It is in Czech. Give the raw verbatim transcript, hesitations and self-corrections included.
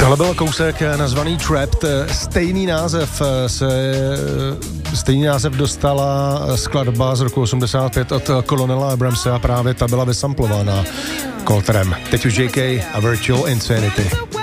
Tohle byl kousek nazvaný Trapped. Stejný název se, stejný název dostala skladba z roku osmdesát pět od Colonela Abramse a právě ta byla vysamplována Coltrem. Teď už J K a Virtual Insanity.